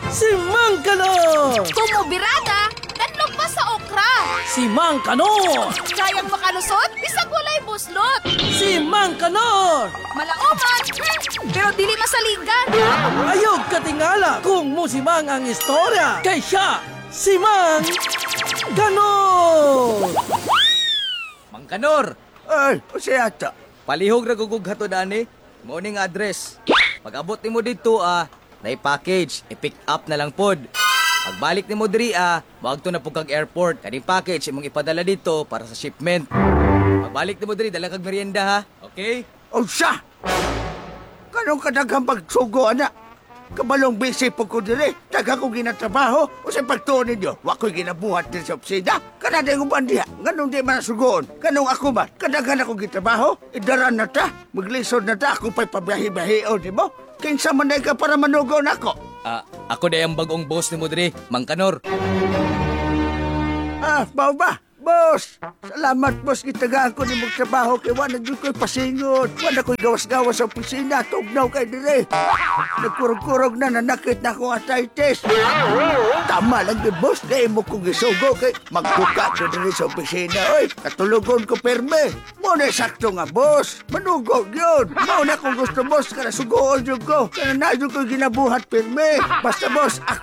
Si Mang Kanor! Tumubirada, kanlog pa sa okra. Si Mang Kanor! Kayang makalusot, bisag walay buslot. Si Mang Kanor! Malaoman, pero dili masaligan. Ayog katingala kung musimang ang istorya. Kay siya, si Mang Kanor! Mang Kanor, Ay, o siya ata. palihog na gugug hato dani. Morning address. Pag abot nimo dito na-package, i-pick up na lang pod. Pagbalik nimo diri wag to na pug kag airport. Kaning package imong ipadala dito para sa shipment. Pagbalik nimo diri dala kag merienda ha. Okay? O siya! Kanong kadaghang pagsugo, anak? Kabalong busy po ko dire. Daga ko ginatrabaho. O sa pagtuon ninyo, wako'y ginabuhat din sa opisina. Kanada yung bandiha. Ganong di man sugoon. Kanong ako ba? Kadaghan ako gitrabaho. Idaran na ta. Maglisod na ta. Ako pa'y pabiyahi-bahion, di mo? Kinsa man ka para manugaw na ako. Ako day ang bagong boss nimo diri, Mang Kanor. Bao ba? Boss! Salamat, boss. Gitagaan ko ni magtrabaho kay wala dyan ko'y pasingot. Wala ko'y gawas-gawas sa opisina. Tugnaw kay dire. Nagkurog-kurog na nanakit na akong arthritis. Tama lang din, boss. Dahil mo kong isugo kay magbuka ko dire sa opisina. Oy, katulugon ko perme. Muna sakto nga, boss. Manugog yun. Mauna kung gusto, boss. Kana sugoon yun ko. Kana na yun ko ginabuhat perme. Basta, boss,